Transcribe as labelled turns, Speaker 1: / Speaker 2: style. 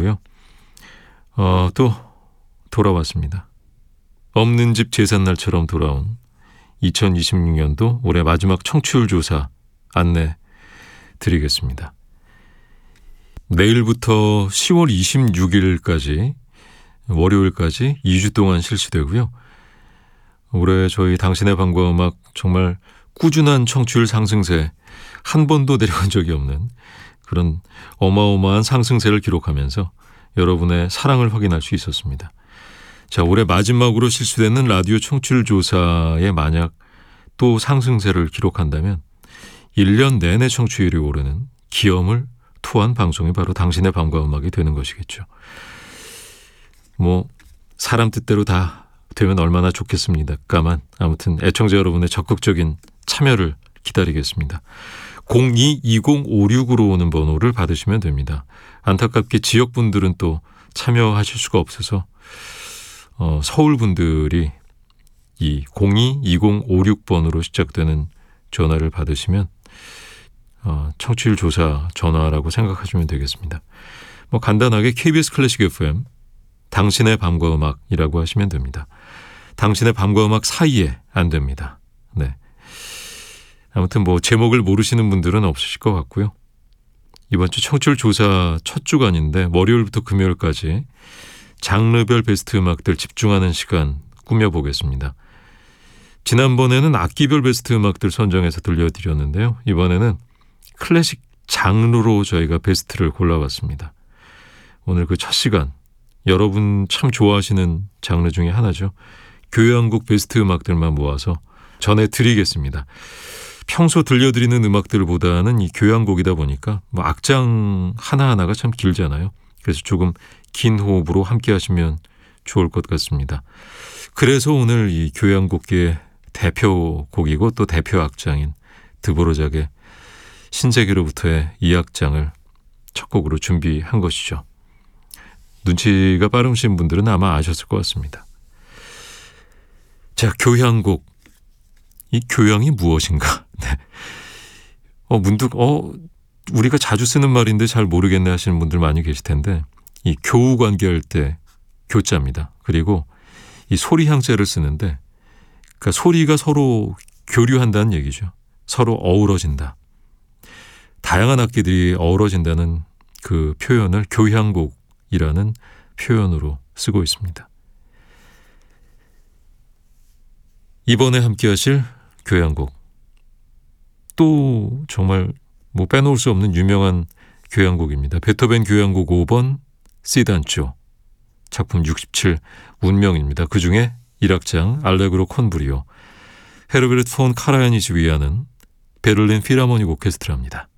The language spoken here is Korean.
Speaker 1: 하고요. 또 돌아왔습니다. 없는 집 제삿날처럼 돌아온 2026년도 올해 마지막 청취율 조사 안내 드리겠습니다. 내일부터 10월 26일까지 월요일까지 2주 동안 실시되고요. 올해 저희 당신의 밤과 음악 정말 꾸준한 청취율 상승세, 한 번도 내려간 적이 없는 그런 어마어마한 상승세를 기록하면서 여러분의 사랑을 확인할 수 있었습니다. 자, 올해 마지막으로 실시되는 라디오 청취율 조사에 만약 또 상승세를 기록한다면 1년 내내 청취율이 오르는 기염을 토한 방송이 바로 당신의 밤과 음악이 되는 것이겠죠. 뭐 사람 뜻대로 다 되면 얼마나 좋겠습니다까만 아무튼 애청자 여러분의 적극적인 참여를 기다리겠습니다. 022056으로 오는 번호를 받으시면 됩니다. 안타깝게 지역분들은 또 참여하실 수가 없어서 서울분들이 이 022056번으로 시작되는 전화를 받으시면 청취율 조사 전화라고 생각하시면 되겠습니다. 뭐 간단하게 KBS 클래식 FM 당신의 밤과 음악이라고 하시면 됩니다. 당신의 밤과 음악 사이에 안 됩니다. 네. 아무튼 뭐 제목을 모르시는 분들은 없으실 것 같고요. 이번 주 청취율 조사 첫 주간인데 월요일부터 금요일까지 장르별 베스트 음악들 집중하는 시간 꾸며보겠습니다. 지난번에는 악기별 베스트 음악들 선정해서 들려드렸는데요. 이번에는 클래식 장르로 저희가 베스트를 골라봤습니다. 오늘 그 첫 시간 여러분 참 좋아하시는 장르 중에 하나죠. 교향곡 베스트 음악들만 모아서 전해드리겠습니다. 평소 들려드리는 음악들보다는 이 교향곡이다 보니까 뭐 악장 하나하나가 참 길잖아요. 그래서 조금 긴 호흡으로 함께 하시면 좋을 것 같습니다. 그래서 오늘 이 교향곡계의 대표곡이고 또 대표 악장인 드보로작의 신세계로부터의 이 악장을 첫 곡으로 준비한 것이죠. 눈치가 빠르신 분들은 아마 아셨을 것 같습니다. 자, 교향곡. 이 교향이 무엇인가? 네. 문득 우리가 자주 쓰는 말인데 잘 모르겠네 하시는 분들 많이 계실 텐데 이 교우 관계할 때 교자입니다. 그리고 이 소리 향자를 쓰는데 그러니까 소리가 서로 교류한다는 얘기죠. 서로 어우러진다. 다양한 악기들이 어우러진다는 그 표현을 교향곡이라는 표현으로 쓰고 있습니다. 이번에 함께 하실 교향곡. 또 정말 뭐 빼놓을 수 없는 유명한 교향곡입니다. 베토벤 교향곡 5번 시단조 작품 67 운명입니다. 그중에 1악장 알레그로 콘브리오 헤르베르트 폰 카라야니시 위하는 베를린 필하모닉 오케스트라입니다.